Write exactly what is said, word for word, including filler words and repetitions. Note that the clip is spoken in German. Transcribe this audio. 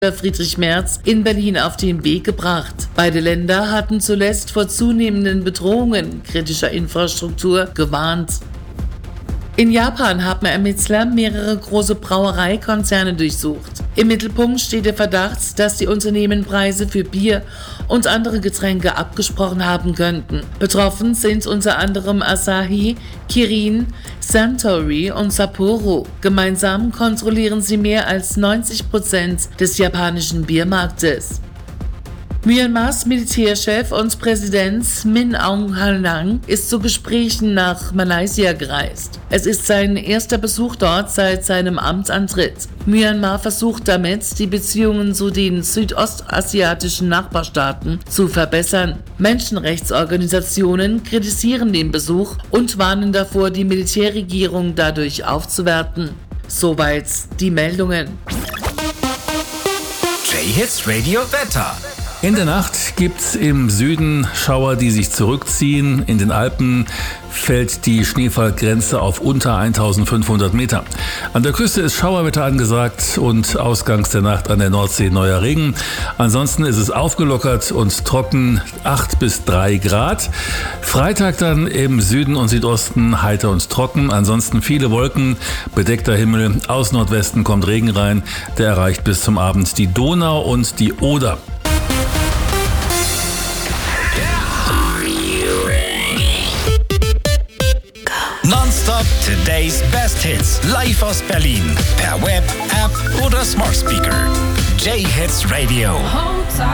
Friedrich Merz in Berlin auf den Weg gebracht. Beide Länder hatten zuletzt vor zunehmenden Bedrohungen kritischer Infrastruktur gewarnt. In Japan haben Ermittler mehrere große Brauereikonzerne durchsucht. Im Mittelpunkt steht der Verdacht, dass die Unternehmen Preise für Bier und andere Getränke abgesprochen haben könnten. Betroffen sind unter anderem Asahi, Kirin, Suntory und Sapporo. Gemeinsam kontrollieren sie mehr als neunzig Prozent des japanischen Biermarktes. Myanmars Militärchef und Präsident Min Aung Hlaing ist zu Gesprächen nach Malaysia gereist. Es ist sein erster Besuch dort seit seinem Amtsantritt. Myanmar versucht damit, die Beziehungen zu den südostasiatischen Nachbarstaaten zu verbessern. Menschenrechtsorganisationen kritisieren den Besuch und warnen davor, die Militärregierung dadurch aufzuwerten. Soweit die Meldungen. J-Hits Radio Wetter. In der Nacht gibt's im Süden Schauer, die sich zurückziehen. In den Alpen fällt die Schneefallgrenze auf unter eintausendfünfhundert Meter. An der Küste ist Schauerwetter angesagt und ausgangs der Nacht an der Nordsee neuer Regen. Ansonsten ist es aufgelockert und trocken, acht bis drei Grad. Freitag dann im Süden und Südosten heiter und trocken. Ansonsten viele Wolken, bedeckter Himmel. Aus Nordwesten kommt Regen rein. Der erreicht bis zum Abend die Donau und die Oder. Nonstop Today's Best Hits. Live aus Berlin. Per Web, App oder Smart Speaker. J-Hits Radio.